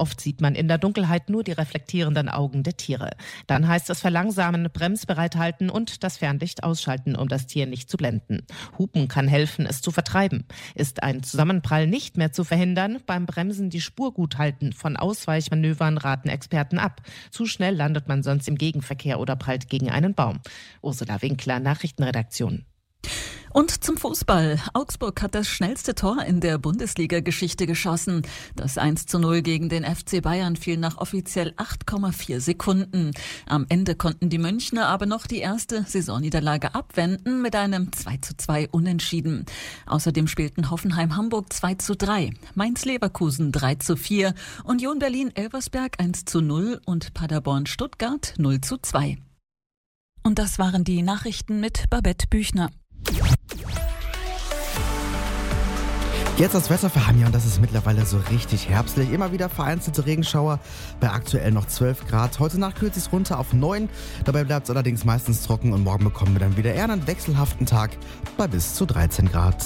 Oft sieht man in der Dunkelheit nur die reflektierenden Augen der Tiere. Dann heißt es verlangsamen, bremsbereit halten und das Fernlicht ausschalten, um das Tier nicht zu blenden. Hupen kann helfen, es zu vertreiben. Ist ein Zusammenprall nicht mehr zu verhindern, beim Bremsen die Spur gut halten. Von Ausweichmanövern raten Experten ab. Zu schnell landet man sonst im Gegenverkehr oder prallt gegen einen Baum. Ursula Winkler, Nachrichtenredaktion. Und zum Fußball. Augsburg hat das schnellste Tor in der Bundesliga-Geschichte geschossen. Das 1:0 gegen den FC Bayern fiel nach offiziell 8,4 Sekunden. Am Ende konnten die Münchner aber noch die erste Saisonniederlage abwenden mit einem 2:2 Unentschieden. Außerdem spielten Hoffenheim-Hamburg 2:3, Mainz-Leverkusen 3:4, Union Berlin-Elversberg 1:0 und Paderborn-Stuttgart 0:2. Und das waren die Nachrichten mit Babette Büchner. Jetzt das Wetter für Hanja und das ist mittlerweile so richtig herbstlich. Immer wieder vereinzelte Regenschauer bei aktuell noch 12 Grad. Heute Nacht kühlt es runter auf 9. Dabei bleibt es allerdings meistens trocken und morgen bekommen wir dann wieder eher einen wechselhaften Tag bei bis zu 13 Grad.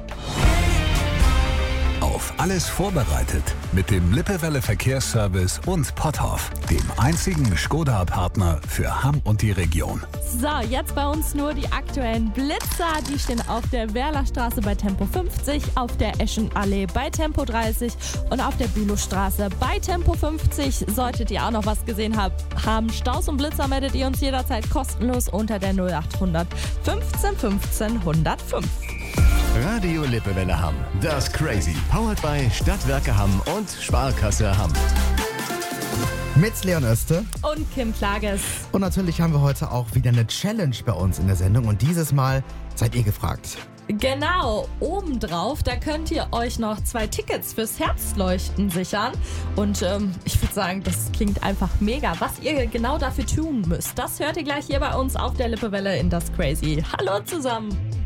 Auf alles vorbereitet mit dem Lippewelle Verkehrsservice und Potthoff, dem einzigen Skoda-Partner für Hamm und die Region. So, jetzt bei uns nur die aktuellen Blitzer. Die stehen auf der Werlerstraße bei Tempo 50, auf der Eschenallee bei Tempo 30 und auf der Bülowstraße bei Tempo 50. Solltet ihr auch noch was gesehen haben, Staus und Blitzer, meldet ihr uns jederzeit kostenlos unter der 0800 15 15 105. Radio Lippewelle Hamm. Das Crazy. Powered by Stadtwerke Hamm und Sparkasse Hamm. Mit Leon Öste Und Kim Klages. Und natürlich haben wir heute auch wieder eine Challenge bei uns in der Sendung und dieses Mal seid ihr gefragt. Genau, obendrauf, da könnt ihr euch noch 2 Tickets fürs Herbstleuchten sichern. Und ich würde sagen, das klingt einfach mega. Was ihr genau dafür tun müsst, das hört ihr gleich hier bei uns auf der Lippewelle in das Crazy. Hallo zusammen.